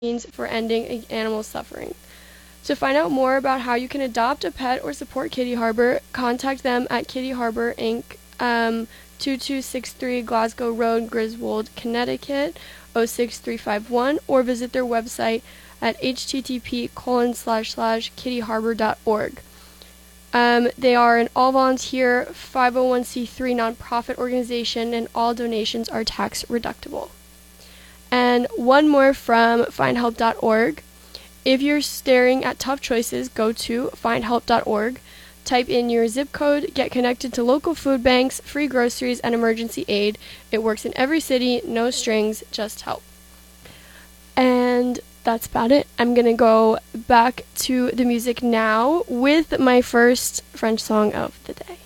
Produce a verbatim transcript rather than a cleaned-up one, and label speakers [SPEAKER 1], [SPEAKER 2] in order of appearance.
[SPEAKER 1] means for ending animal suffering. To find out more about how you can adopt a pet or support Kitty Harbor, contact them at Kitty Harbor Incorporated. Um, two two six three Glasgow Road, Griswold, Connecticut, oh six three five one, or visit their website at http colon slash slash kittyharbor dot org. Um, they are an all-volunteer five oh one c three nonprofit organization, and all donations are tax deductible. And one more from find help dot org. If you're staring at tough choices, go to find help dot org. Type in your zip code, get connected to local food banks, free groceries, and emergency aid. It works in every city, no strings, just help. And that's about it. I'm going to go back to the music now with my first French song of the day.